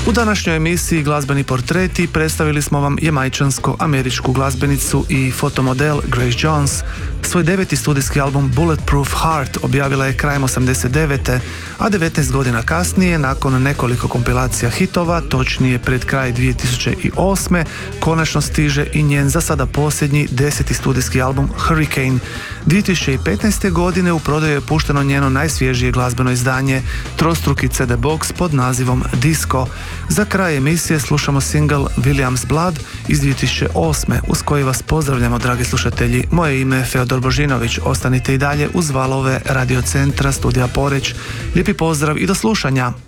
U današnjoj emisiji Glazbeni portreti predstavili smo vam jamajčansko-američku glazbenicu i fotomodel Grace Jones. Svoj 9. studijski album Bulletproof Heart objavila je krajem 89. a 19 godina kasnije, nakon nekoliko kompilacija hitova, točnije pred kraj 2008. konačno stiže i njen za sada posljednji 10. studijski album Hurricane. 2015. godine u prodaju je pušteno njeno najsvježije glazbeno izdanje, trostruki CD box pod nazivom Disco. Za kraj emisije slušamo single William's Blood iz 2008. uz koji vas pozdravljamo, dragi slušatelji. Moje ime je Feodor Božinović. Ostanite i dalje uz valove Radio Centra Studija Poreč. Lijepi pozdrav i do slušanja.